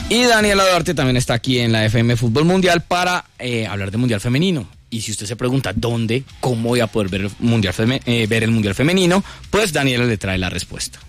Y Daniela Duarte también está aquí en la FM Fútbol Mundial para hablar de Mundial Femenino. Y si usted se pregunta dónde, cómo voy a poder ver el Mundial Femenino, pues Daniela le trae la respuesta.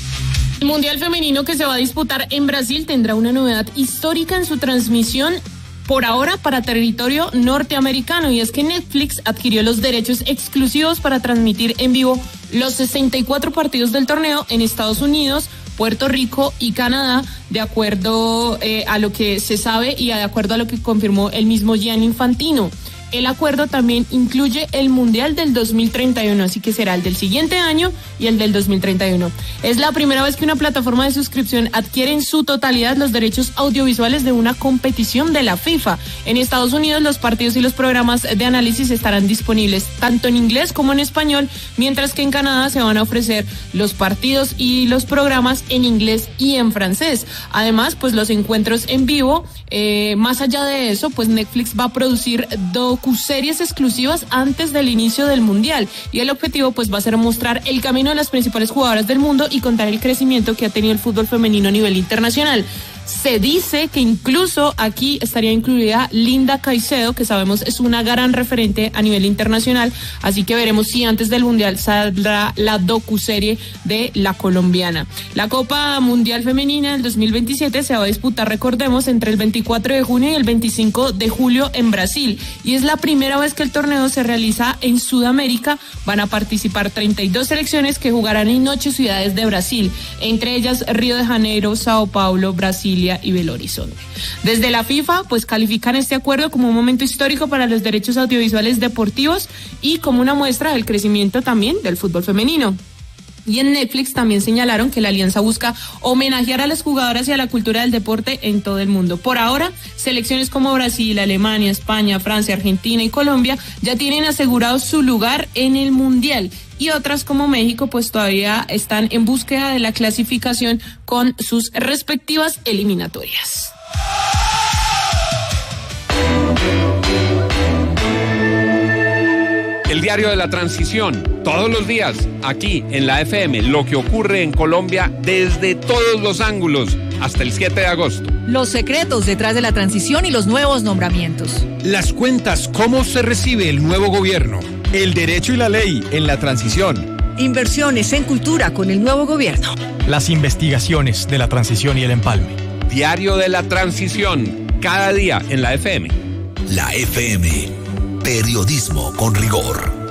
El Mundial Femenino que se va a disputar en Brasil tendrá una novedad histórica en su transmisión, por ahora para territorio norteamericano, y es que Netflix adquirió los derechos exclusivos para transmitir en vivo los 64 partidos del torneo en Estados Unidos, Puerto Rico y Canadá, de acuerdo a lo que se sabe y de acuerdo a lo que confirmó el mismo Gianni Infantino. El acuerdo también incluye el Mundial del 2031, así que será el del siguiente año y el del 2031. Es la primera vez que una plataforma de suscripción adquiere en su totalidad los derechos audiovisuales de una competición de la FIFA. En Estados Unidos, los partidos y los programas de análisis estarán disponibles tanto en inglés como en español, mientras que en Canadá se van a ofrecer los partidos y los programas en inglés y en francés. Además, pues los encuentros en vivo, más allá de eso, pues Netflix va a producir docuseries exclusivas antes del inicio del Mundial, y el objetivo pues va a ser mostrar el camino de las principales jugadoras del mundo y contar el crecimiento que ha tenido el fútbol femenino a nivel internacional. Se dice que incluso aquí estaría incluida Linda Caicedo, que sabemos es una gran referente a nivel internacional, así que veremos si antes del Mundial saldrá la docuserie de la colombiana. La Copa Mundial Femenina del 2027 se va a disputar, recordemos, entre el 24 de junio y el 25 de julio en Brasil, y es la primera vez que el torneo se realiza en Sudamérica. Van a participar 32 selecciones que jugarán en 8 ciudades de Brasil, entre ellas Río de Janeiro, Sao Paulo, Brasilia y Belo Horizonte. Desde la FIFA, pues califican este acuerdo como un momento histórico para los derechos audiovisuales deportivos y como una muestra del crecimiento también del fútbol femenino. Y en Netflix también señalaron que la alianza busca homenajear a las jugadoras y a la cultura del deporte en todo el mundo. Por ahora, selecciones como Brasil, Alemania, España, Francia, Argentina y Colombia ya tienen asegurado su lugar en el Mundial. Y otras como México pues todavía están en búsqueda de la clasificación con sus respectivas eliminatorias. El diario de la transición, todos los días, aquí en la FM, lo que ocurre en Colombia desde todos los ángulos, hasta el 7 de agosto. Los secretos detrás de la transición y los nuevos nombramientos. Las cuentas, cómo se recibe el nuevo gobierno. El derecho y la ley en la transición. Inversiones en cultura con el nuevo gobierno. Las investigaciones de la transición y el empalme. Diario de la transición, cada día en la FM. La FM, periodismo con rigor.